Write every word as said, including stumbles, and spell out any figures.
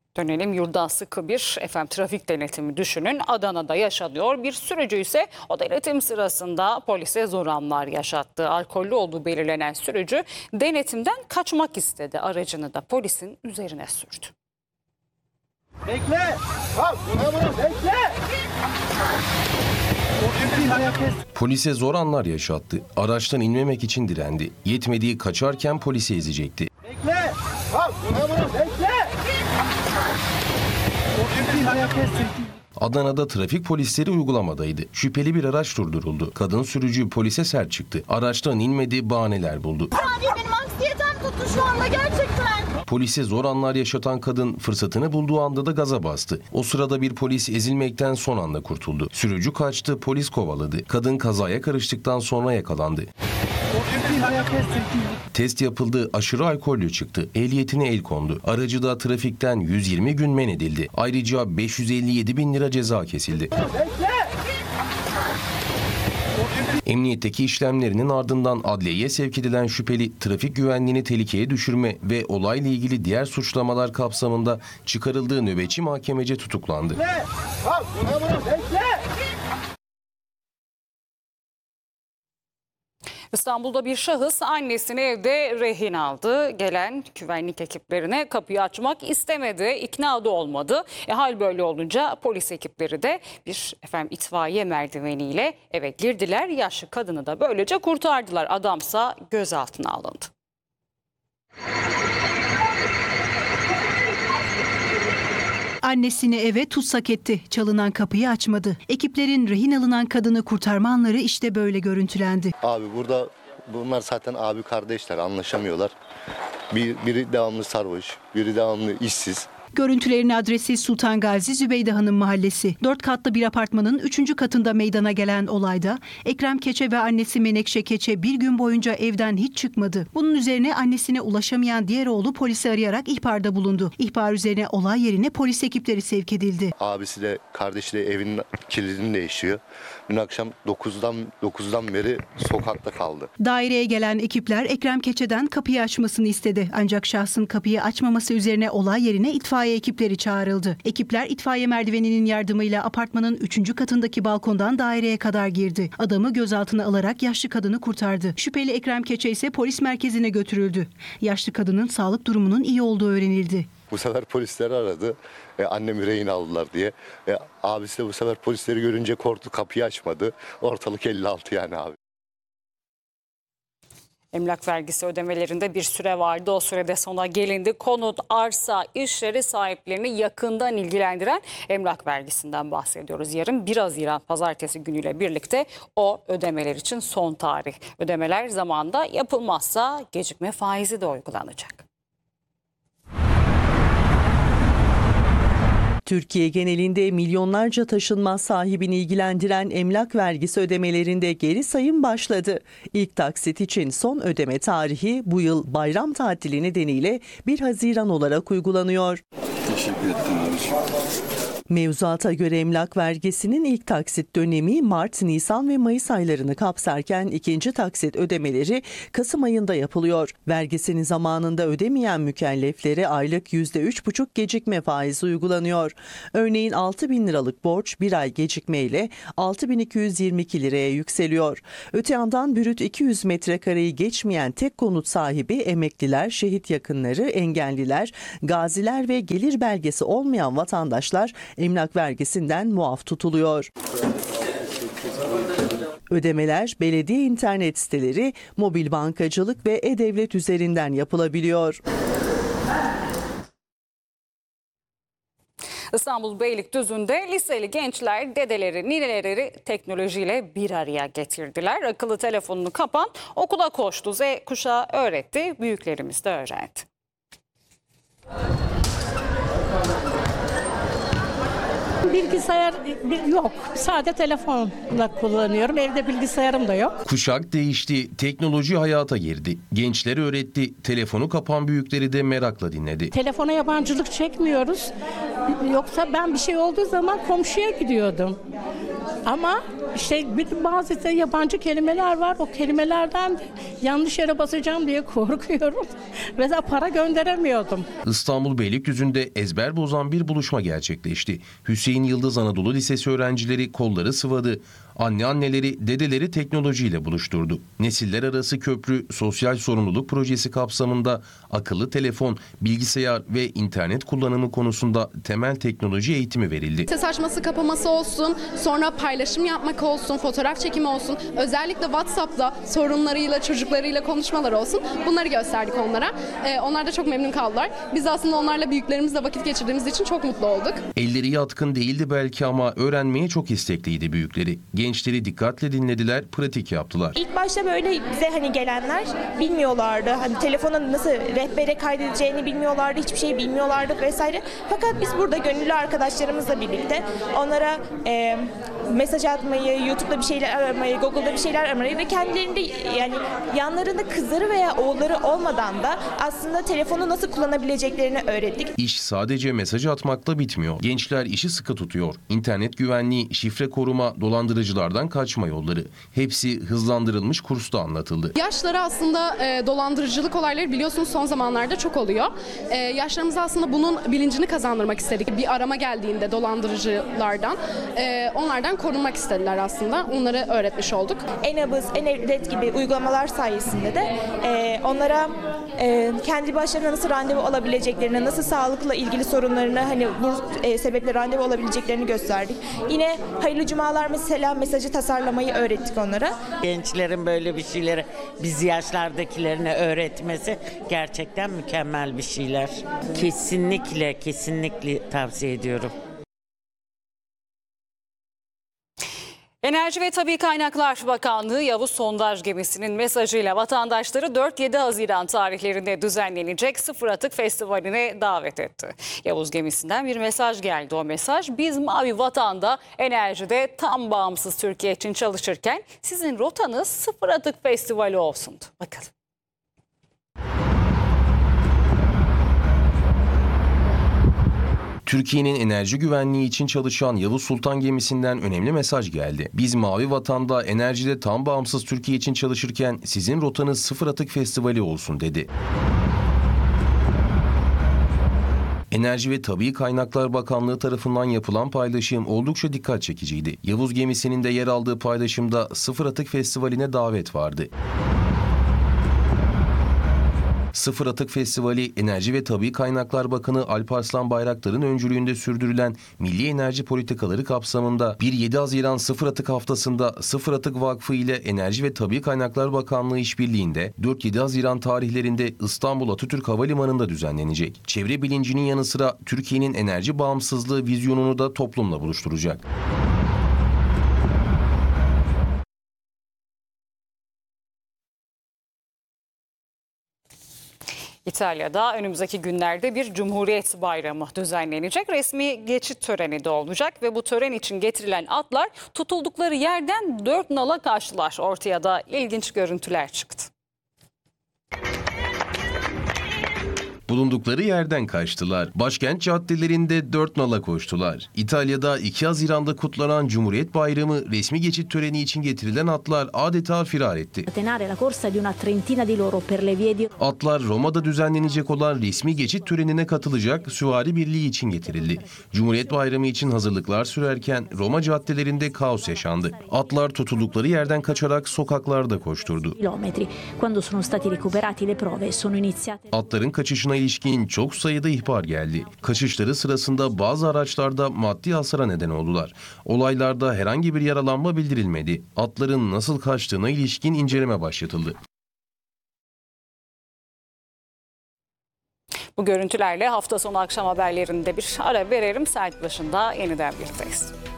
Dönelim yurda sıkı bir efendim trafik denetimi düşünün. Adana'da yaşanıyor. Bir sürücü ise o denetim sırasında polise zor anlar yaşattı. Alkollü olduğu belirlenen sürücü denetimden kaçmak istedi. Aracını da polisin üzerine sürdü. Bekle! Bak buna buna bekle! Polise zor anlar yaşattı. Araçtan inmemek için direndi. Yetmediği kaçarken polisi ezecekti. Bekle! Bak buna buna bekle! Adana'da trafik polisleri uygulamadaydı. Şüpheli bir araç durduruldu. Kadın sürücü polise sert çıktı. Araçtan inmedi, bahaneler buldu. Abi benim anksiyetem tuttu şu anda gerçekten. Polise zor anlar yaşatan kadın fırsatını bulduğu anda da gaza bastı. O sırada bir polis ezilmekten son anda kurtuldu. Sürücü kaçtı, polis kovaladı. Kadın kazaya karıştıktan sonra yakalandı. Test yapıldı, aşırı alkollü çıktı. Ehliyetine el kondu. Aracı da trafikten yüz yirmi gün men edildi. Ayrıca beş yüz elli yedi bin lira ceza kesildi. Emniyetteki işlemlerinin ardından adliyeye sevk edilen şüpheli trafik güvenliğini tehlikeye düşürme ve olayla ilgili diğer suçlamalar kapsamında çıkarıldığı nöbetçi mahkemece tutuklandı. Bak buna buna bekle! İstanbul'da bir şahıs annesini evde rehin aldı. Gelen güvenlik ekiplerine kapıyı açmak istemedi, ikna da olmadı. E, hal böyle olunca polis ekipleri de bir efendim itfaiye merdiveniyle eve girdiler. Yaşlı kadını da böylece kurtardılar. Adamsa gözaltına alındı. Annesini eve tutsak etti. Çalınan kapıyı açmadı. Ekiplerin rehin alınan kadını kurtarma anları işte böyle görüntülendi. Abi burada bunlar zaten abi kardeşler, anlaşamıyorlar. Bir, biri devamlı sarhoş, biri devamlı işsiz. Görüntülerin adresi Sultan Gazi Zübeyde Hanım Mahallesi. Dört katlı bir apartmanın üçüncü katında meydana gelen olayda Ekrem Keçe ve annesi Menekşe Keçe bir gün boyunca evden hiç çıkmadı. Bunun üzerine annesine ulaşamayan diğer oğlu polisi arayarak ihbarda bulundu. İhbar üzerine olay yerine polis ekipleri sevk edildi. Abisi de kardeşi de evin kilidini değişiyor. Dün akşam dokuzdan dokuzdan beri sokakta kaldı. Daireye gelen ekipler Ekrem Keçe'den kapıyı açmasını istedi. Ancak şahsın kapıyı açmaması üzerine olay yerine itfaiye ekipleri çağrıldı. Ekipler itfaiye merdiveninin yardımıyla apartmanın üçüncü katındaki balkondan daireye kadar girdi. Adamı gözaltına alarak yaşlı kadını kurtardı. Şüpheli Ekrem Keçe ise polis merkezine götürüldü. Yaşlı kadının sağlık durumunun iyi olduğu öğrenildi. Bu sefer polisleri aradı. E, annemi rehin aldılar diye. E, abisi de bu sefer polisleri görünce korktu, kapıyı açmadı. Ortalık elli altı yani abi. Emlak vergisi ödemelerinde bir süre vardı. O sürede sona gelindi. Konut, arsa, iş yeri sahiplerini yakından ilgilendiren emlak vergisinden bahsediyoruz. Yarın bir Haziran pazartesi günüyle birlikte o ödemeler için son tarih. Ödemeler zamanında yapılmazsa gecikme faizi de uygulanacak. Türkiye genelinde milyonlarca taşınmaz sahibini ilgilendiren emlak vergisi ödemelerinde geri sayım başladı. İlk taksit için son ödeme tarihi bu yıl bayram tatili nedeniyle bir Haziran olarak uygulanıyor. Teşekkür ettim abiciğim. Mevzuata göre emlak vergisinin ilk taksit dönemi Mart, Nisan ve Mayıs aylarını kapsarken ikinci taksit ödemeleri Kasım ayında yapılıyor. Vergisini zamanında ödemeyen mükelleflere aylık yüzde üç buçuk gecikme faizi uygulanıyor. Örneğin altı bin liralık borç bir ay gecikmeyle altı bin iki yüz yirmi iki liraya yükseliyor. Öte yandan brüt iki yüz metrekareyi geçmeyen tek konut sahibi emekliler, şehit yakınları, engelliler, gaziler ve gelir belgesi olmayan vatandaşlar emlak vergisinden muaf tutuluyor. Ödemeler belediye internet siteleri, mobil bankacılık ve e-devlet üzerinden yapılabiliyor. İstanbul Beylikdüzü'nde liseli gençler dedeleri, nineleri teknolojiyle bir araya getirdiler. Akıllı telefonunu kapan okula koştu. Z kuşağı öğretti, büyüklerimiz de öğrendi. Bilgisayar yok. Sadece telefonla kullanıyorum. Evde bilgisayarım da yok. Kuşak değişti, teknoloji hayata girdi. Gençler öğretti, telefonu kapan büyükleri de merakla dinledi. Telefona yabancılık çekmiyoruz. Yoksa ben bir şey olduğu zaman komşuya gidiyordum. Ama işte bir- bazı da yabancı kelimeler var. O kelimelerden de yanlış yere basacağım diye korkuyorum. Mesela para gönderemiyordum. İstanbul Beylikdüzü'nde ezber bozan bir buluşma gerçekleşti. Hüseyin Yıldız Anadolu Lisesi öğrencileri kolları sıvadı. Anne anneleri, dedeleri teknolojiyle buluşturdu. Nesiller arası köprü sosyal sorumluluk projesi kapsamında akıllı telefon, bilgisayar ve internet kullanımı konusunda temel teknoloji eğitimi verildi. Ses açması kapaması olsun, sonra paylaşım yapmak olsun, fotoğraf çekimi olsun, özellikle WhatsApp'ta sorunlarıyla, çocuklarıyla konuşmalar olsun. Bunları gösterdik onlara. Ee, onlar da çok memnun kaldılar. Biz aslında onlarla büyüklerimizle vakit geçirdiğimiz için çok mutlu olduk. Elleri yatkın değildi belki ama öğrenmeye çok istekliydi büyükleri. Gençleri dikkatle dinlediler, pratik yaptılar. İlk başta böyle bize hani gelenler bilmiyorlardı. Hani telefona nasıl rehbere kaydedeceğini bilmiyorlardı, hiçbir şey bilmiyorlardı vesaire. Fakat biz burada gönüllü arkadaşlarımızla birlikte onlara e, mesaj atmayı, YouTube'da bir şeyler aramayı, Google'da bir şeyler aramayı ve kendilerinde yani yanlarında kızları veya oğulları olmadan da aslında telefonu nasıl kullanabileceklerini öğrettik. İş sadece mesaj atmakla bitmiyor. Gençler işi sıkı tutuyor. İnternet güvenliği, şifre koruma, dolandırıcılardan kaçma yolları. Hepsi hızlandırılmış kursta anlatıldı. Yaşları aslında e, dolandırıcılık olayları biliyorsunuz son zamanlarda çok oluyor. E, yaşlarımıza aslında bunun bilincini kazandırmak istedik. Bir arama geldiğinde dolandırıcılardan, e, onlardan korunmak istediler aslında. Onları öğretmiş olduk. Enabız, Enevlet gibi uygulamalar sayesinde de e, onlara e, kendi başlarına nasıl randevu alabileceklerini, nasıl sağlıkla ilgili sorunlarını hani bu e, sebeple randevu alabileceklerini gösterdik. Yine hayırlı cumalar mesela mesajı tasarlamayı öğrettik onlara. Gençlerin böyle bir şeyleri biz yaşlardakilerine öğretmesi gerçekten mükemmel bir şeyler. Kesinlikle, kesinlikle tavsiye ediyorum. Enerji ve Tabii Kaynaklar Bakanlığı Yavuz sondaj gemisinin mesajıyla vatandaşları dört yedi Haziran tarihlerinde düzenlenecek Sıfır Atık Festivali'ne davet etti. Yavuz gemisinden bir mesaj geldi. O mesaj: biz Mavi Vatan'da enerjide tam bağımsız Türkiye için çalışırken sizin rotanız Sıfır Atık Festivali olsundu. Bakalım. Türkiye'nin enerji güvenliği için çalışan Yavuz Sultan gemisinden önemli mesaj geldi. Biz Mavi Vatan'da enerjide tam bağımsız Türkiye için çalışırken sizin rotanız Sıfır Atık Festivali olsun dedi. Enerji ve Tabii Kaynaklar Bakanlığı tarafından yapılan paylaşım oldukça dikkat çekiciydi. Yavuz gemisinin de yer aldığı paylaşımda Sıfır Atık Festivali'ne davet vardı. Sıfır Atık Festivali, Enerji ve Tabii Kaynaklar Bakanı Alparslan Bayraktar'ın öncülüğünde sürdürülen Milli Enerji Politikaları kapsamında bir yedi Haziran Sıfır Atık Haftası'nda Sıfır Atık Vakfı ile Enerji ve Tabii Kaynaklar Bakanlığı işbirliğinde dört yedi Haziran tarihlerinde İstanbul Atatürk Havalimanı'nda düzenlenecek. Çevre bilincinin yanı sıra Türkiye'nin enerji bağımsızlığı vizyonunu da toplumla buluşturacak. İtalya'da önümüzdeki günlerde bir Cumhuriyet Bayramı düzenlenecek. Resmi geçit töreni de olacak ve bu tören için getirilen atlar tutuldukları yerden dört nala kaçtılar. Ortaya da ilginç görüntüler çıktı. Bulundukları yerden kaçtılar. Başkent caddelerinde dört nala koştular. İtalya'da iki Haziran'da kutlanan Cumhuriyet Bayramı resmi geçit töreni için getirilen atlar adeta firar etti. Atlar Roma'da düzenlenecek olan resmi geçit törenine katılacak süvari birliği için getirildi. Cumhuriyet Bayramı için hazırlıklar sürerken Roma caddelerinde kaos yaşandı. Atlar tutuldukları yerden kaçarak sokaklarda koşturdu. Atların kaçışına ilişkin çok sayıda ihbar geldi. Kaçışları sırasında bazı araçlarda maddi hasara neden oldular. Olaylarda herhangi bir yaralanma bildirilmedi. Atların nasıl kaçtığına ilişkin inceleme başlatıldı. Bu görüntülerle hafta sonu akşam haberlerinde bir ara verelim. Saat başında yeniden birlikteyiz.